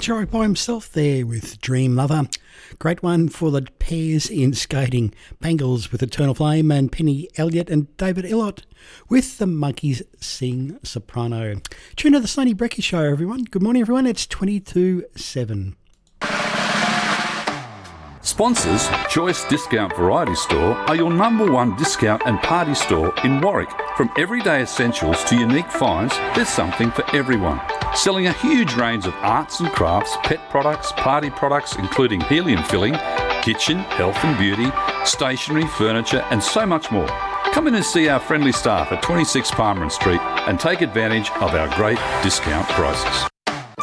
Chorick by himself there with Dream Lover. Great one for the pairs in skating. Bangles with Eternal Flame and Penny Elliott and David Illott with the Monkeys Sing Soprano. Tune to the Sonny Brecky Show, everyone. Good morning, everyone. It's 22-7. Sponsors, Choice Discount Variety Store are your number one discount and party store in Warwick. From everyday essentials to unique finds, there's something for everyone. Selling a huge range of arts and crafts, pet products, party products including helium filling, kitchen, health and beauty, stationery, furniture and so much more. Come in and see our friendly staff at 26 Palmerin Street and take advantage of our great discount prices.